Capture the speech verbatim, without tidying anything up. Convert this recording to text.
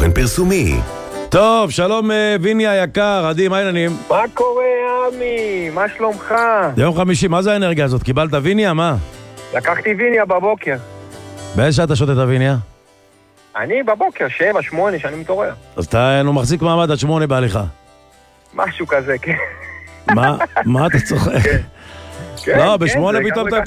תוכן פרסומי. טוב, שלום ויני היקר, עדי, מה העניינים? מה קורה, עמי? מה שלומך? יום חמישי, מה זה האנרגיה הזאת? קיבלת ויניה, מה? לקחתי ויניה בבוקר. באיזה שעה אתה שותה את הויניה? אני בבוקר, שבע, שמונה, שאני מתעורר. אז אתה לא מחזיק מעמד עד שמונה בהליכה. משהו כזה, כן. מה? מה אתה צוחק? כן, לא, כן, בשמונה זה פתאום לגמרי אתה